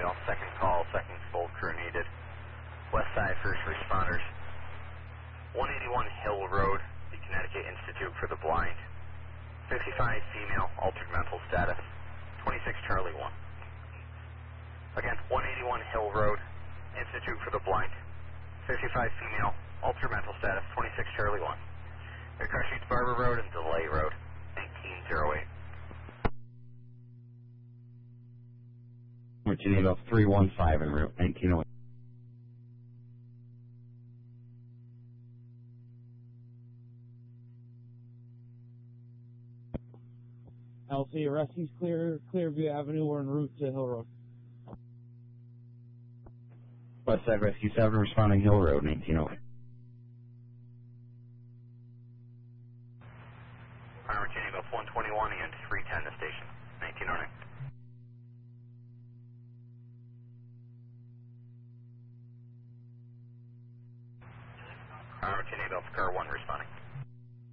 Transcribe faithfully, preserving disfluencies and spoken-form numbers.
Off second call, second full crew needed. West side first responders. one eighty-one Hill Road, the Connecticut Institute for the Blind. fifty-five female, altered mental status. twenty-six Charlie one. Again, one eighty-one Hill Road, Institute for the Blind. fifty-five female, altered mental status. twenty-six Charlie one. Your car sheets Barber Road and Delay Road. nineteen oh eight. Martinez three one five en route, nineteen oh eight. L C, rescue's clear, Clearview Avenue, we're en route to Hill Road. West side Rescue seven responding Hill Road, nineteen oh eight. Martinez one twenty-one and three ten to station, nineteen oh nine. Martinez car one responding.